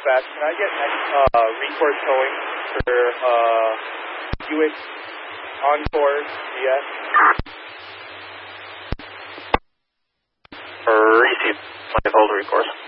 fast. Can I get recourse towing for UX Encore GS? Receive. Hold recourse.